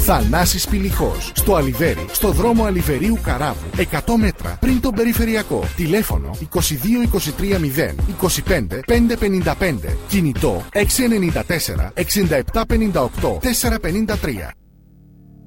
Θανάσης Πηλιχός. Στο Αλιβέρι, στο δρόμο Αλιβερίου Καράβου, 100 μέτρα πριν τον περιφερειακό. Τηλέφωνο 22-23-0 25-555. Κινητό 694 6758 453.